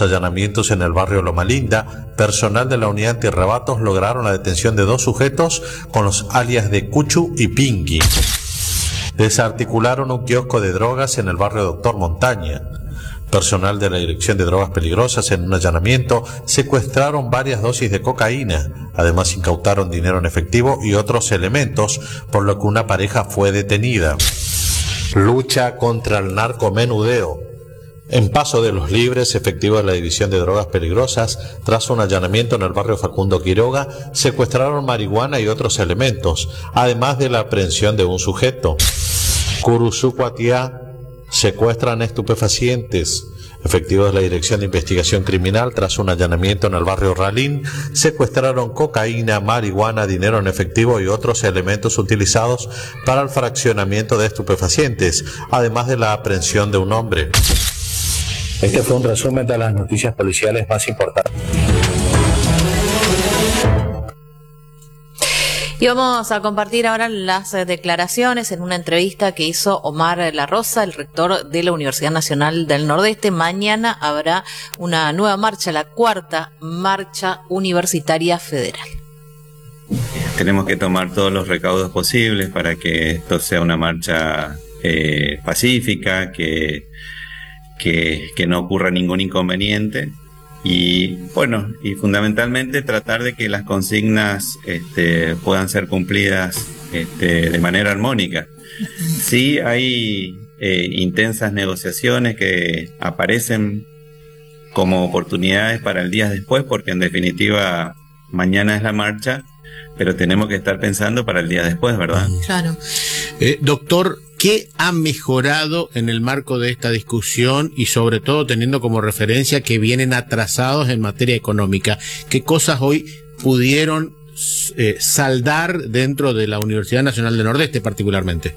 los allanamientos en el barrio Loma Linda, personal de la unidad antirrebatos lograron la detención de 2 sujetos con los alias de Cuchu y Pingui. Desarticularon un kiosco de drogas en el barrio Doctor Montaña. Personal de la Dirección de Drogas Peligrosas en un allanamiento secuestraron varias dosis de cocaína. Además incautaron dinero en efectivo y otros elementos, por lo que una pareja fue detenida. Lucha contra el narcomenudeo. En Paso de los Libres, efectivos de la División de Drogas Peligrosas, tras un allanamiento en el barrio Facundo Quiroga, secuestraron marihuana y otros elementos, además de la aprehensión de un sujeto. Curuzucuatiá, secuestran estupefacientes. Efectivos de la Dirección de Investigación Criminal, tras un allanamiento en el barrio Ralín, secuestraron cocaína, marihuana, dinero en efectivo y otros elementos utilizados para el fraccionamiento de estupefacientes, además de la aprehensión de un hombre. Este fue un resumen de las noticias policiales más importantes. Y vamos a compartir ahora las declaraciones en una entrevista que hizo Omar La Rosa, el rector de la Universidad Nacional del Nordeste. Mañana habrá una nueva marcha, la 4ª Marcha Universitaria Federal. Tenemos que tomar todos los recaudos posibles para que esto sea una marcha pacífica, que no ocurra ningún inconveniente. Y bueno, y fundamentalmente tratar de que las consignas puedan ser cumplidas de manera armónica. Sí hay intensas negociaciones que aparecen como oportunidades para el día después, porque en definitiva mañana es la marcha, pero tenemos que estar pensando para el día después, ¿verdad? Claro. Doctor, ¿qué ha mejorado en el marco de esta discusión y sobre todo teniendo como referencia que vienen atrasados en materia económica? ¿Qué cosas hoy pudieron saldar dentro de la Universidad Nacional del Nordeste particularmente?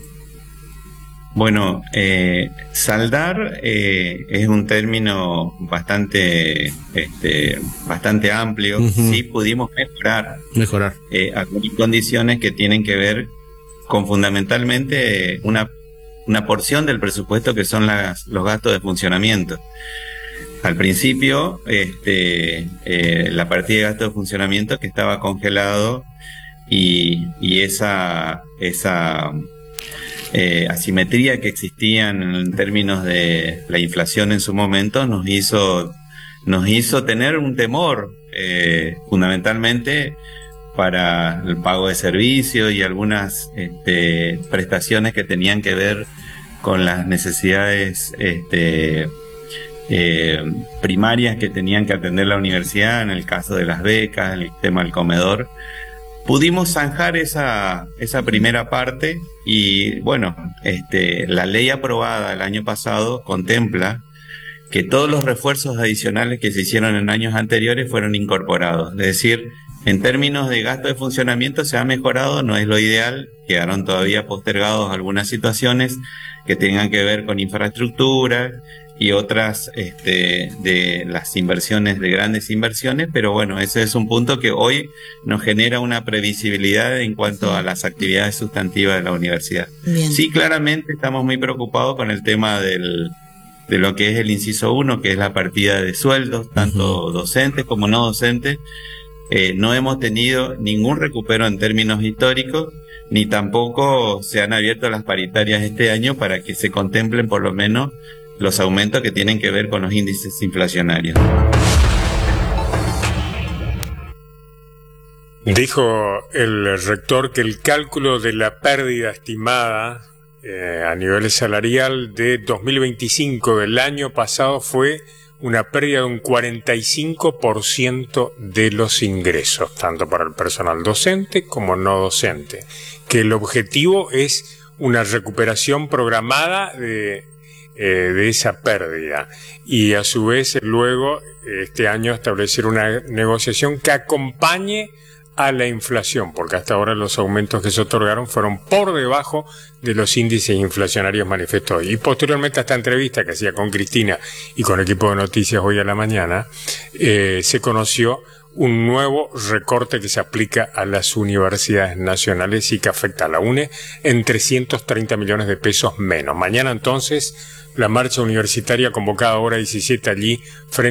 Bueno, saldar es un término bastante amplio. Sí pudimos mejorar algunas condiciones que tienen que ver con fundamentalmente una porción del presupuesto que son los gastos de funcionamiento. Al principio, la partida de gastos de funcionamiento que estaba congelado y esa asimetría que existía en términos de la inflación en su momento nos hizo tener un temor, fundamentalmente para el pago de servicios y algunas prestaciones que tenían que ver con las necesidades primarias que tenían que atender la universidad, en el caso de las becas, el tema del comedor. Pudimos zanjar esa primera parte y bueno, la ley aprobada el año pasado contempla que todos los refuerzos adicionales que se hicieron en años anteriores fueron incorporados. Es decir, en términos de gasto de funcionamiento se ha mejorado, no es lo ideal, quedaron todavía postergados algunas situaciones que tengan que ver con infraestructura y otras de las inversiones, de grandes inversiones, pero bueno, ese es un punto que hoy nos genera una previsibilidad en cuanto a las actividades sustantivas de la universidad. Bien. Sí, claramente estamos muy preocupados con el tema de lo que es el inciso 1, que es la partida de sueldos, tanto docentes como no docentes. No hemos tenido ningún recupero en términos históricos, ni tampoco se han abierto las paritarias este año para que se contemplen por lo menos los aumentos que tienen que ver con los índices inflacionarios. Dijo el rector que el cálculo de la pérdida estimada a nivel salarial de 2025 del año pasado fue una pérdida de un 45% de los ingresos, tanto para el personal docente como no docente, que el objetivo es una recuperación programada de esa pérdida y a su vez luego este año establecer una negociación que acompañe a la inflación, porque hasta ahora los aumentos que se otorgaron fueron por debajo de los índices inflacionarios manifestados. Y posteriormente a esta entrevista que hacía con Cristina y con el equipo de noticias hoy a la mañana, se conoció un nuevo recorte que se aplica a las universidades nacionales y que afecta a la UNE en 330 millones de pesos menos. Mañana entonces la marcha universitaria convocada a hora 17 allí frente